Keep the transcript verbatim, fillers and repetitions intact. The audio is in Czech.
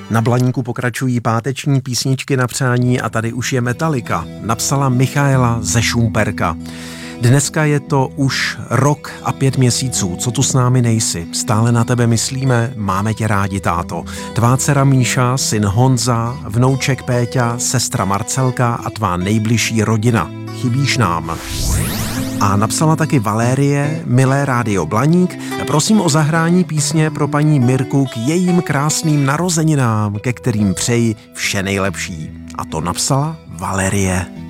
Na Blaníku pokračují páteční písničky na přání a tady už je Metallica. Napsala Michaela ze Šumperka. Dneska je to už rok a pět měsíců, co tu s námi nejsi. Stále na tebe myslíme, máme tě rádi, táto. Tvá dcera Míša, syn Honza, vnouček Péťa, sestra Marcelka a tvá nejbližší rodina. Chybíš nám. A napsala taky Valérie, milé rádio Blaník, prosím o zahrání písně pro paní Mirku k jejím krásným narozeninám, ke kterým přeji vše nejlepší. A to napsala Valérie.